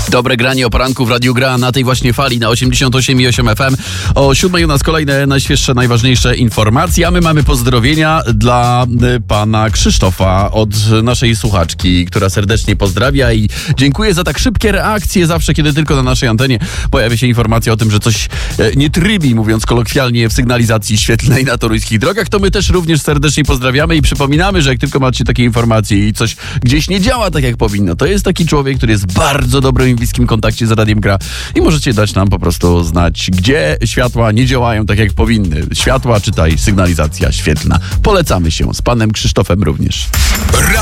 Dobre granie o poranku w Radiu Gra na tej właśnie fali na 88,8 FM. O 7:00 u nas kolejne, najświeższe, najważniejsze informacje, a my mamy pozdrowienia dla pana Krzysztofa od naszej słuchaczki, która serdecznie pozdrawia i dziękuję za tak szybkie reakcje zawsze, kiedy tylko na naszej antenie pojawia się informacja o tym, że coś nie trybi, mówiąc kolokwialnie, w sygnalizacji świetlnej na toruńskich drogach, to my też również serdecznie pozdrawiamy i przypominamy, że jak tylko macie takie informacje i coś gdzieś nie działa tak jak powinno, to jest taki człowiek, który jest bardzo dobrym i bliskim kontakcie z Radiem Gra i możecie dać nam po prostu znać, gdzie światła nie działają tak jak powinny. Światła, czytaj, sygnalizacja świetlna. Polecamy się z panem Krzysztofem również.